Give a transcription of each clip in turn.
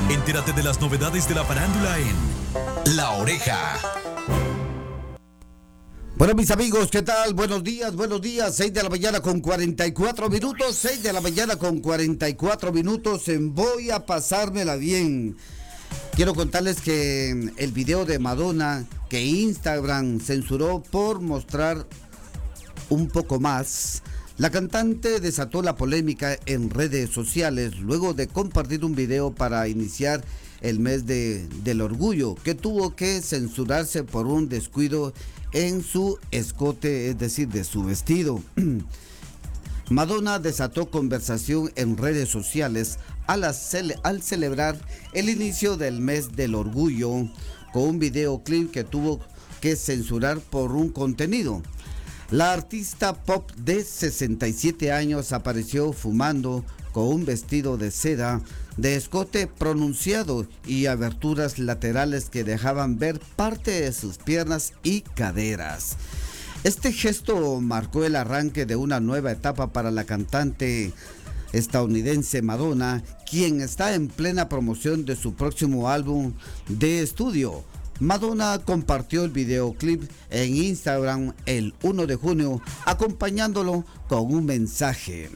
Entérate de las novedades de la farándula en La Oreja. Bueno, mis amigos, ¿qué tal? Buenos días, 6 de la mañana con 44 minutos, 6 de la mañana con 44 minutos en Voy a Pasármela Bien. Quiero contarles que el video de Madonna, que Instagram censuró por mostrar un poco más, la cantante desató la polémica en redes sociales luego de compartir un video para iniciar el mes del orgullo, que tuvo que censurarse por un descuido en su escote, es decir, de su vestido. Madonna desató conversación en redes sociales al celebrar el inicio del mes del orgullo con un videoclip que tuvo que censurar por un contenido. La artista pop de 67 años apareció fumando con un vestido de seda de escote pronunciado y aberturas laterales que dejaban ver parte de sus piernas y caderas. Este gesto marcó el arranque de una nueva etapa para la cantante estadounidense Madonna, quien está en plena promoción de su próximo álbum de estudio. Madonna compartió el videoclip en Instagram el 1 de junio, acompañándolo con un mensaje.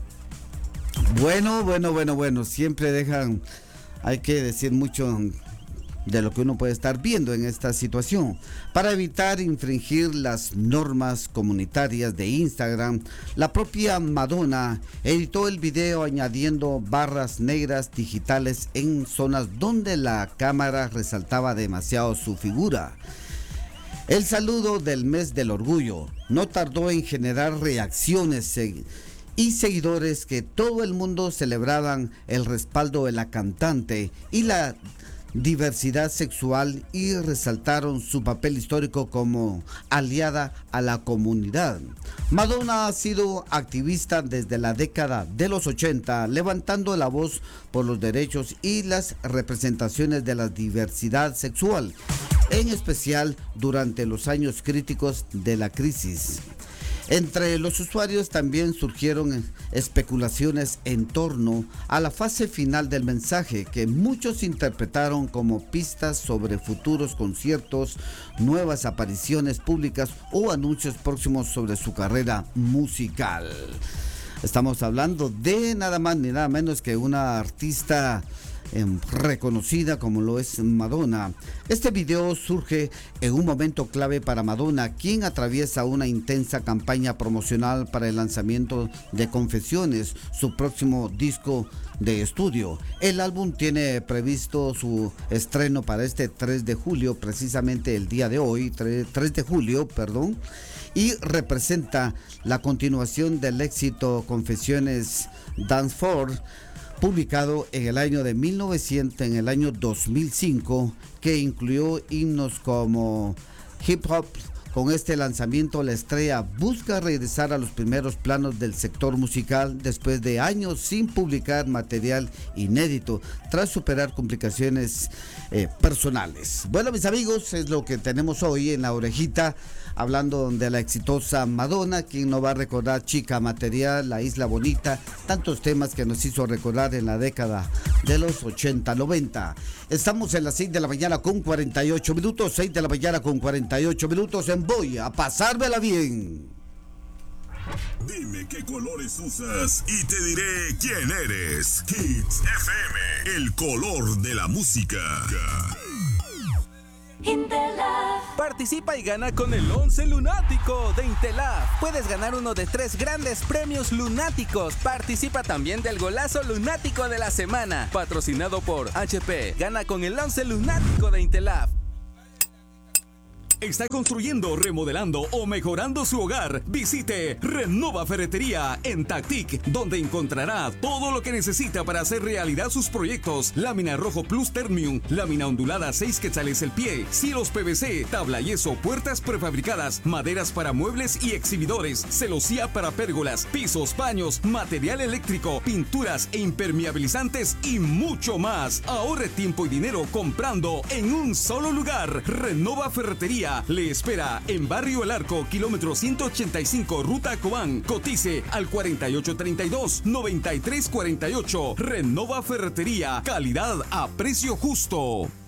Bueno, siempre hay que decir mucho de lo que uno puede estar viendo en esta situación. Para evitar infringir las normas comunitarias de Instagram, la propia Madonna editó el video añadiendo barras negras digitales en zonas donde la cámara resaltaba demasiado su figura. El saludo del mes del orgullo no tardó en generar reacciones y seguidores que todo el mundo celebraban el respaldo de la cantante y la diversidad sexual y resaltaron su papel histórico como aliada a la comunidad. Madonna ha sido activista desde la década de los 80, levantando la voz por los derechos y las representaciones de la diversidad sexual, en especial durante los años críticos de la crisis. Entre los usuarios también surgieron especulaciones en torno a la fase final del mensaje, que muchos interpretaron como pistas sobre futuros conciertos, nuevas apariciones públicas o anuncios próximos sobre su carrera musical. Estamos hablando de nada más ni nada menos que una artista reconocida como lo es Madonna. Este video surge en un momento clave para Madonna, quien atraviesa una intensa campaña promocional para el lanzamiento de Confesiones, su próximo disco de estudio. El álbum tiene previsto su estreno para este 3 de julio, precisamente el día de hoy, 3 de julio, y representa la continuación del éxito Confesiones Dance For, publicado en el año 2005, que incluyó himnos como Hip Hop. Con este lanzamiento, la estrella busca regresar a los primeros planos del sector musical después de años sin publicar material inédito, tras superar complicaciones personales. Bueno, mis amigos, es lo que tenemos hoy en La Orejita, hablando de la exitosa Madonna, quien nos va a recordar Chica Material, La Isla Bonita, tantos temas que nos hizo recordar en la década de los 80, 90. Estamos en las 6 de la mañana con 48 minutos, 6 de la mañana con 48 minutos en Voy a Pasármela Bien. Dime qué colores usas y te diré quién eres. Hits FM, el color de la música. Participa y gana con el 11 lunático de Intelaf. Puedes ganar uno de 3 grandes premios lunáticos. Participa también del golazo lunático de la semana, patrocinado por HP. Gana con el 11 lunático de Intelaf. ¿Está construyendo, remodelando o mejorando su hogar? Visite Renova Ferretería en Tactic, donde encontrará todo lo que necesita para hacer realidad sus proyectos. Lámina rojo plus Termium, lámina ondulada 6 quetzales el pie, cielos PVC, tabla yeso, puertas prefabricadas, maderas para muebles y exhibidores, celosía para pérgolas, pisos, baños, material eléctrico, pinturas e impermeabilizantes y mucho más. Ahorre tiempo y dinero comprando en un solo lugar. Renova Ferretería Ferretería le espera en Barrio El Arco, kilómetro 185, Ruta Cobán. Cotice al 4832-9348. Renova Ferretería, calidad a precio justo.